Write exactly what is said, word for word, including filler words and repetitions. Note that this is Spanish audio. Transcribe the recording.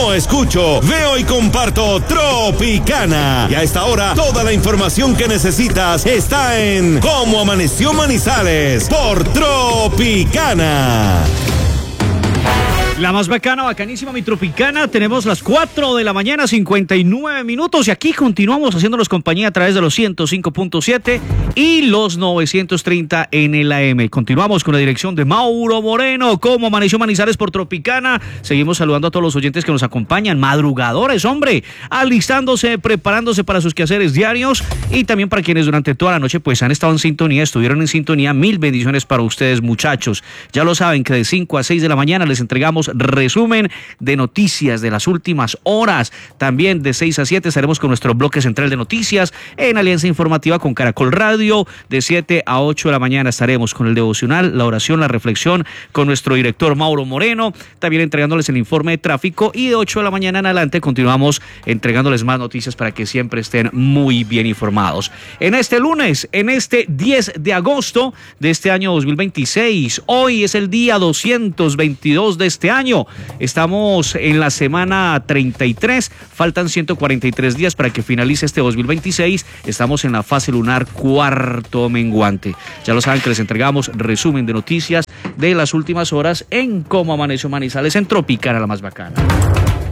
no escucho, veo y comparto Tropicana. Y a esta hora, toda la información que necesitas está en Cómo Amaneció Manizales por Tropicana. La más bacana, bacanísima, mi Tropicana. Tenemos las cuatro de la mañana, cincuenta y nueve minutos. Y aquí continuamos haciéndonos compañía a través de los ciento cinco punto siete y los novecientos treinta en el A M. Continuamos con la dirección de Mauro Moreno. Cómo amaneció Manizales por Tropicana. Seguimos saludando a todos los oyentes que nos acompañan. Madrugadores, hombre. Alistándose, preparándose para sus quehaceres diarios. Y también para quienes durante toda la noche pues han estado en sintonía, estuvieron en sintonía. Mil bendiciones para ustedes, muchachos. Ya lo saben que de cinco a seis de la mañana les entregamos resumen de noticias de las últimas horas. También de seis a siete estaremos con nuestro bloque central de noticias en Alianza Informativa con Caracol Radio. De siete a ocho de la mañana estaremos con el devocional, la oración, la reflexión con nuestro director Mauro Moreno, también entregándoles el informe de tráfico, y de ocho de la mañana en adelante continuamos entregándoles más noticias para que siempre estén muy bien informados. En este lunes, en este diez de agosto de este año dos mil veintiséis, hoy es el día doscientos veintidós de este año. Estamos en la semana treinta y tres, faltan ciento cuarenta y tres días para que finalice este dos mil veintiséis. Estamos en la fase lunar cuarto menguante. Ya lo saben que les entregamos resumen de noticias de las últimas horas en Cómo Amaneció Manizales en Tropicana, la más bacana.